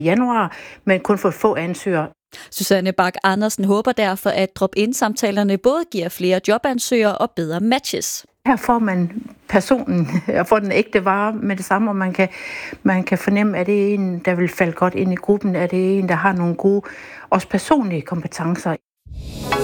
januar, men kun for få ansøgere. Susanne Bak Andersen håber derfor, at drop-in-samtalerne både giver flere jobansøgere og bedre matches. Her får man personen og får den ægte vare med det samme, og man kan fornemme, at det er en, der vil falde godt ind i gruppen, at det er en, der har nogle gode, også personlige kompetencer.